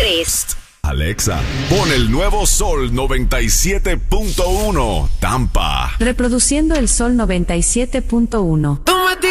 3. Alexa, pon el nuevo Sol 97.1, Tampa. Reproduciendo el Sol 97.1.